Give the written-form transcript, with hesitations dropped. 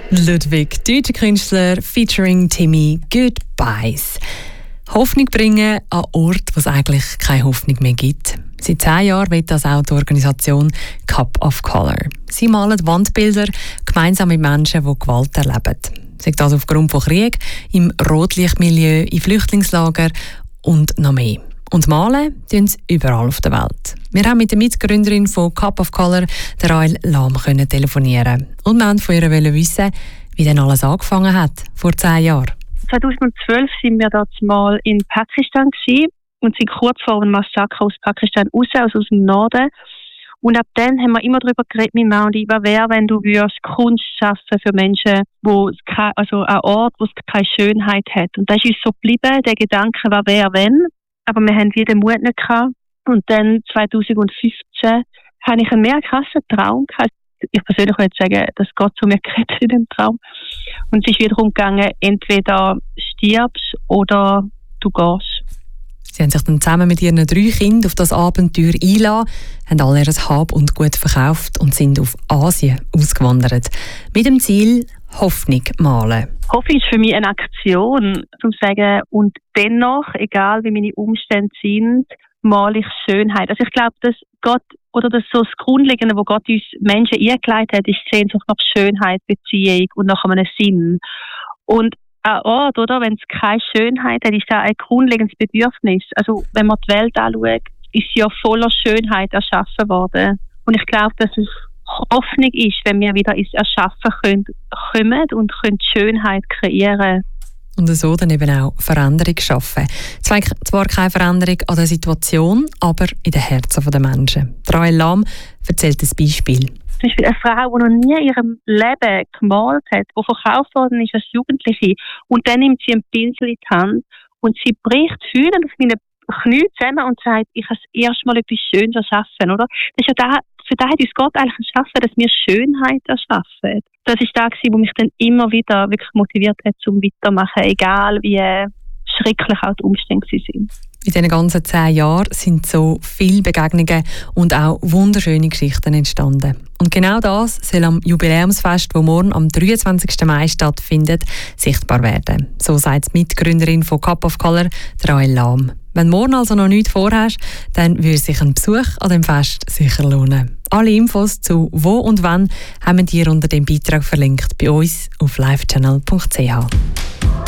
Ludwig, deutscher Künstler, featuring Timmy, Goodbyes. Hoffnung bringen an Ort, wo es eigentlich keine Hoffnung mehr gibt. Seit 10 Jahren wird das auch die Organisation Cup of Color. Sie malen Wandbilder gemeinsam mit Menschen, die Gewalt erleben. Sei das aufgrund von Krieg, im Rotlichtmilieu, in Flüchtlingslagern und noch mehr. Und malen tun sie überall auf der Welt. Wir haben mit der Mitgründerin von Cup of Color, der Rael Lahm, telefonieren. Und wir wollten von ihr wissen, wie denn alles angefangen hat, vor 10 Jahren. 2012 sind wir dort mal in Pakistan gewesen und sind kurz vor einem Massaker aus Pakistan raus, also aus dem Norden. Und ab dann haben wir immer darüber geredet, mein Mann und ich, was wäre, wenn du Kunst schaffen für Menschen, also ein Ort, wo es keine Schönheit hat. Und das ist uns so geblieben, der Gedanke, was wäre, wenn. Aber wir haben wieder den Mut nicht gehabt. Und dann 2015 hatte ich einen mehr krassen Traum gehabt. Ich persönlich würde sagen, dass Gott zu mir geredet in dem Traum. Und es ist wiederum gegangen, entweder stirbst oder du gehst. Sie haben sich dann zusammen mit ihren 3 Kindern auf das Abenteuer eingelassen, haben all ihr Hab und Gut verkauft und sind auf Asien ausgewandert. Mit dem Ziel, Hoffnung malen. Hoffnung ist für mich eine Aktion, um zu sagen, und dennoch, egal wie meine Umstände sind, male ich Schönheit. Also ich glaube, dass Gott, oder das so das Grundlegende, wo Gott uns Menschen eingeleitet hat, ist die Sehnsucht nach Schönheit, Beziehung und nach einem Sinn. Und ein Ort, oder, wenn es keine Schönheit hat, ist das ein grundlegendes Bedürfnis. Also wenn man die Welt anschaut, ist sie ja voller Schönheit erschaffen worden. Und ich glaube, dass es Hoffnung ist, wenn wir wieder ins Erschaffen kommen und Schönheit kreieren. Und so dann eben auch Veränderung schaffen. Zwar keine Veränderung an der Situation, aber in den Herzen der Menschen. Rael Lahm erzählt ein Beispiel. Zum Beispiel eine Frau, die noch nie in ihrem Leben gemalt hat, die verkauft worden ist als Jugendliche. Und dann nimmt sie ein Pinsel in die Hand und sie bricht fühlend auf meine Knie zusammen und sagt, ich habe das erste Mal etwas Schönes erschaffen, oder? Das ist ja da, für das hat uns Gott eigentlich erschaffen, dass wir Schönheit erschaffen. Das ist das, was mich dann immer wieder wirklich motiviert hat, zum Weitermachen, egal wie schrecklich auch die Umstände sind. In diesen ganzen 10 Jahren sind so viele Begegnungen und auch wunderschöne Geschichten entstanden. Und genau das soll am Jubiläumsfest, das morgen am 23. Mai stattfindet, sichtbar werden. So sagt die Mitgründerin von Cup of Color, Rael Lahm. Wenn du morgen also noch nichts vorhast, dann würde sich ein Besuch an dem Fest sicher lohnen. Alle Infos zu wo und wann haben wir dir unter dem Beitrag verlinkt bei uns auf livechannel.ch.